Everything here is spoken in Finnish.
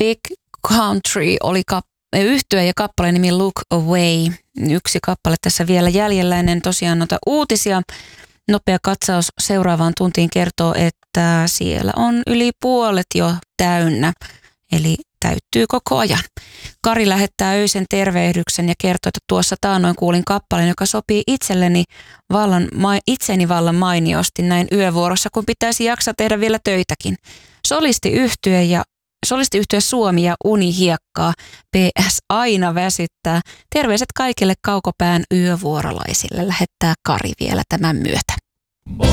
Big Country oli yhtye ja kappaleen nimi Look Away. Yksi kappale tässä vielä jäljellä ennen tosiaan noita uutisia. Nopea katsaus seuraavaan tuntiin kertoo, että siellä on yli puolet jo täynnä, eli täyttyy koko ajan. Kari lähettää öisen tervehdyksen ja kertoo, että tuossa taannoin kuulin kappaleen, joka sopii itseni vallan mainiosti näin yövuorossa, kun pitäisi jaksaa tehdä vielä töitäkin. Solistiyhtye Suomi ja Unihiekkaa. PS aina väsyttää. Terveiset kaikille kaukopään yövuorolaisille. Lähettää Kari vielä tämän myötä.